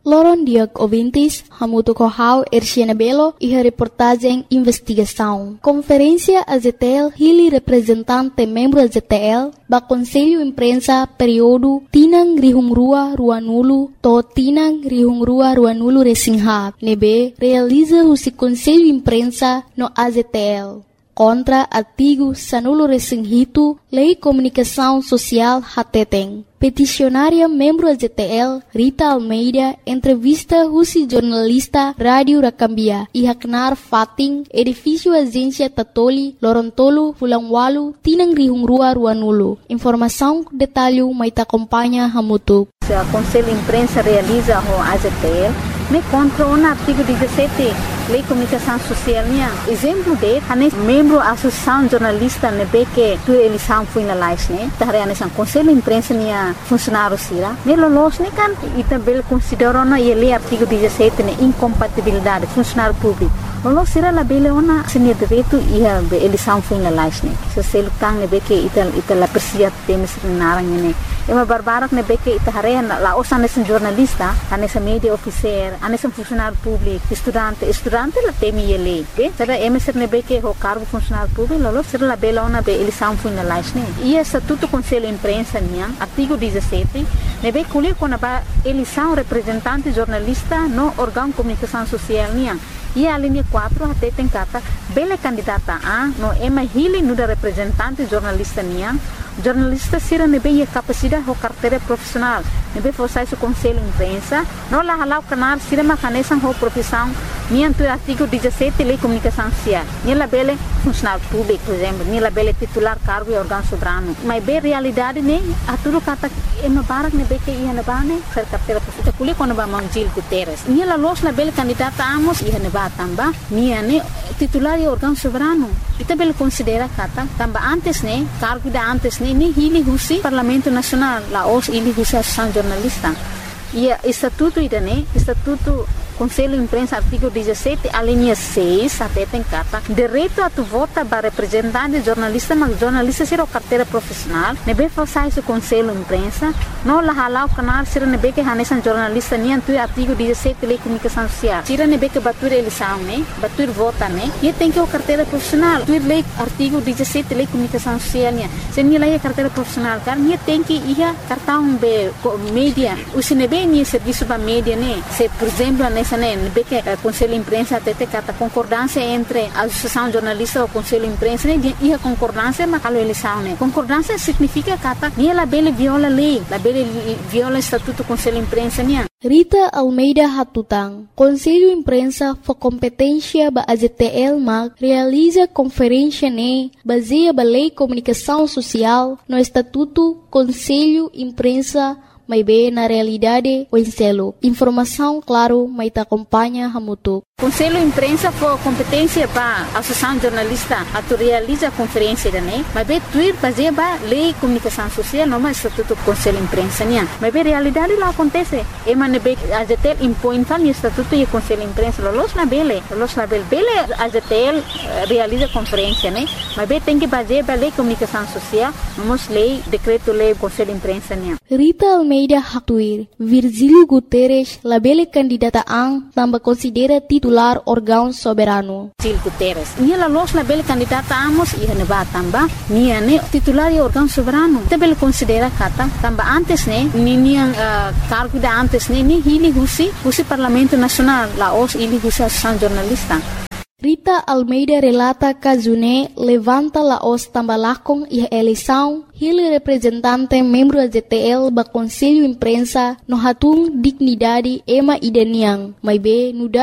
Loron Diak Ouvintes, Hamuto Kohau, Erciana Belo e a reportagem Investigação. Conferência AZTL, Hili representante membro AZTL, ba Conselho Imprensa período Tinang Rihungrua Ruanulu, to Tinang Rihungrua Ruanulu Resinghab, nebe realiza o Conselho Imprensa no AZTL. Contra artigo Sanulo Resinghito, Lei Comunicação Social Hateteng. Peticionária membro AZTL, Rita Almeida, entrevista Rusi jornalista Rádio Rakambia, Ihaknar Fating, edifício Agência Tatoli, Lorontolo, Fulangwalu, Tinang Rihungrua Ruanulu. Informação, detalhe, mas acompanha Hamutuk. O Conselho Imprensa realiza o AZTL, me contra o artigo 17, Lei Comunicação Social. Exemplo de, membro da Associação Jornalista, que a eleição foi na live, o Conselho Imprensa funcionário sira melo los ne kan ita bel considero na ele artigo 17 ne incompatibilidade funcionário público lo sira la bele ona senia direito e a eleição foi na live ne se selo tang ne beke ita la persia temes narang ne uma barbara ne beke ita hare la osane sen jornalista anesa media officer anesa funcionário público estudante la temi ele be será emeser ne beke ho cargo funcionário público lo sira la bele ona be eleição foi na live ne e estatuto conselho imprensa artigo 17, nebe colher com a eleição representante jornalista no órgão de comunicação social. E a linha 4 até tem carta, bela candidata a no ema hili no da representante jornalista jornalista sira nebe e capacidade ou carteira profissional. Nebe forçar o conselho imprensa, não lá halau canal sira macanesan ou profissão, nianto artigo 17 lei comunicação social. Nila bele funcionário público, por exemplo, nila bele titular cargo e órgão soberano. Mas bem realidade ne a tudo kata ema barak nebe que ia na bane ser carteira profissional. Kuli quando ba Mangil Guterres. Nila los na bele candidata amos ia na ba tamba, nia ne titular e órgão soberano. Ita bele considera kata tamba antes ne cargo da antes ne hili husi Parlamento Nacional la os hili husi Associação Jornalista e estatuto idane estatuto Conselho Imprensa artigo 17 a linha 6 até tem carta direito a tu vota para representante jornalista mas jornalista será carteira profissional nebe forçar esse Conselho Imprensa não la halau canal será nebe que hanesan jornalista nem tu artigo 17 lei comunicação social será nebe que batur eleição batur vota e tem que o carteira profissional tu lei artigo 17 lei comunicação social se nem lei carteira profissional car nem tem que ia cartão be mídia o se nebe nem serviço para mídia se por exemplo nessa que o Conselho Imprensa até tem concordância entre a Associação Jornalista e o Conselho Imprensa e a concordância mas a eleição concordância significa que ela bele viola a lei ela bele viola o estatuto do Conselho Imprensa Rita Almeida Hatutang, Conselho Imprensa for competência ba AZTL mag realiza conferência baseia ba Lei Comunicação Social no Estatuto Conselho Imprensa mas bem na realidade o enselo. Informação, claro, mas te acompanha Hamutuk. Conselho Imprensa for competência para a Associação Jornalista a tu realiza a conferência mas bem tuir baseia ba Lei Comunicação Social não mais Estatuto Conselho Imprensa mas bem realidade lá acontece e man bem a ZTL impõe tal Estatuto e Conselho Imprensa los na bele a ZTL realiza conferência mas bem tem que baseia ba Lei Comunicação Social vamos lei decreto lei Conselho Imprensa Rita Almeida Hatuir, Virgílio Guterres, labele candidata ang tambah considera titular órgão soberano. Virgílio Guterres, nia los labele candidata amos ia neba tambah, nia titular e órgão soberano. Tabele considera kata tambah antes nia cargo da antes ni hili husi Parlamento Nacional, la os hili husi Associação Jornalista. Rita Almeida relata que June levanta la os tambalakong e a eleição, ele representante membro da ZTL ba Conselho Imprensa no hatung dignidade ema idaniang, mas be